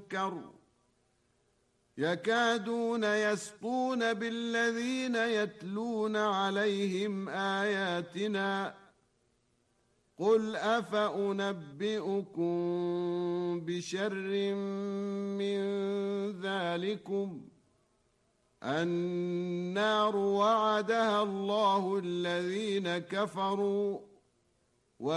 المنكر يكادون يسطون بالذين يتلون عليهم آياتنا قل أفأنبئكم بشر من ذلكم النار وعدها الله الذين كفروا